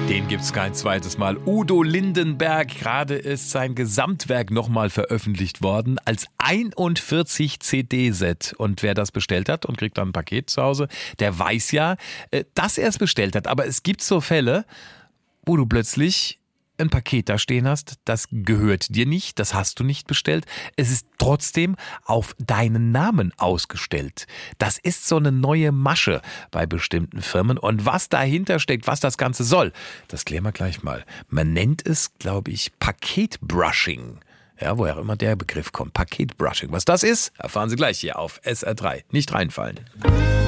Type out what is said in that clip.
Den gibt's kein zweites Mal. Udo Lindenberg, gerade ist sein Gesamtwerk nochmal veröffentlicht worden als 41 CD-Set. Und wer das bestellt hat und kriegt dann ein Paket zu Hause, der weiß ja, dass er es bestellt hat. Aber es gibt so Fälle, wo du plötzlich ein Paket da stehen hast, das gehört dir nicht, das hast du nicht bestellt. Es ist trotzdem auf deinen Namen ausgestellt. Das ist so eine neue Masche bei bestimmten Firmen. Und was dahinter steckt, was das Ganze soll, das klären wir gleich mal. Man nennt es, glaube ich, Paketbrushing. Ja, woher immer der Begriff kommt. Paketbrushing. Was das ist, erfahren Sie gleich hier auf SR3. Nicht reinfallen.